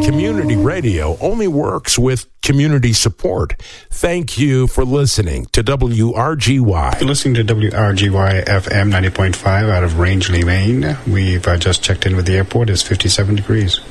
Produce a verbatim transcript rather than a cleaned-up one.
Community radio only works with community support. Thank you for listening to W R G Y. You're listening to W R G Y F M ninety point five out of Rangeley, Maine. We've uh, just checked in with the airport. It's fifty-seven degrees.